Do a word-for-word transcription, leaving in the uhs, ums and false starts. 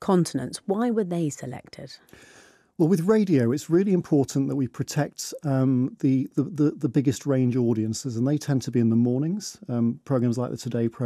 continents. Why were they selected? Well, with radio, it's really important that we protect um, the, the, the, the biggest range audiences, and they tend to be in the mornings. Um, programs like the Today programme